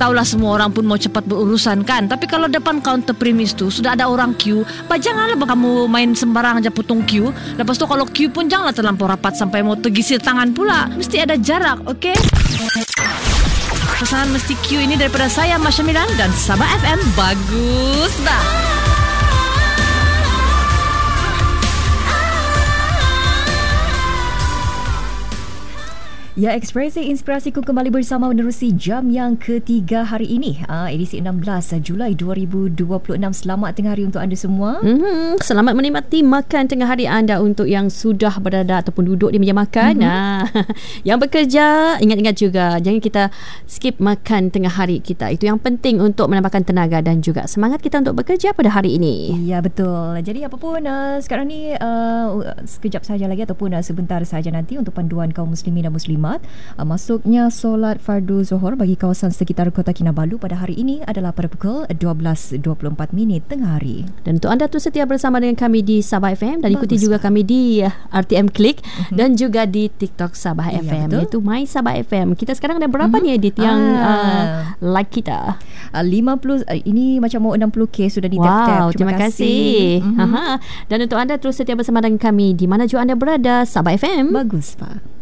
tahulah semua orang pun mau cepat berurusan kan. Tapi kalau depan kaunter premis tu sudah ada orang queue, janganlah kamu main sembarang aja putung queue. Lepas tu kalau queue pun janganlah terlampau rapat sampai mau tergisir tangan pula. Mesti ada jarak, okey? Pesanan mesti queue ini daripada saya, Masya Milan dan Sabah FM. Bagus dah. Ya, Ekspresi Inspirasiku kembali bersama menerusi jam yang ketiga hari ini, edisi 16 Julai 2026. Selamat tengah hari untuk anda semua. Selamat menikmati makan tengah hari anda untuk yang sudah berada ataupun duduk di meja makan. Yang bekerja, ingat-ingat juga jangan kita skip makan tengah hari kita. Itu yang penting untuk menambahkan tenaga dan juga semangat kita untuk bekerja pada hari ini. Ya, betul. Jadi apapun sekarang ni sekejap sahaja lagi ataupun sebentar sahaja nanti untuk panduan kaum muslimin dan muslimat. Masuknya solat fardu Zuhur bagi kawasan sekitar Kota Kinabalu pada hari ini adalah pada pukul 12.24 tengah hari. Dan untuk anda terus setia bersama dengan kami di Sabah FM dan ikuti juga kami di RTM Klik dan juga di TikTok Sabah FM, iaitu My Sabah FM. Kita sekarang ada berapa ni Edith yang like kita? 50, ini macam mau 60k sudah di tap-tap. Terima kasih. Dan untuk anda terus setia bersama dengan kami di mana juga anda berada, Sabah FM. Bagus, Pak.